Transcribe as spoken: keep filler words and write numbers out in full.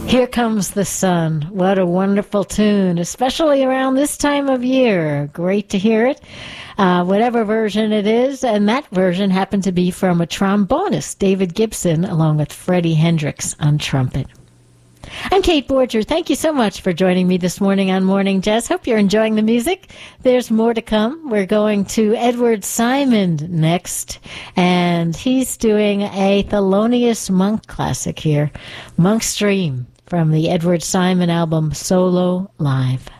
Here Comes the Sun. What a wonderful tune, especially around this time of year. Great to hear it. Uh, whatever version it is, and that version happened to be from a trombonist, David Gibson, along with Freddie Hendrix on trumpet. I'm Kate Borger. Thank you so much for joining me this morning on Morning Jazz. Hope you're enjoying the music. There's more to come. We're going to Edward Simon next, and he's doing a Thelonious Monk classic here, Monk's Dream, from the Edward Simon album Solo Live.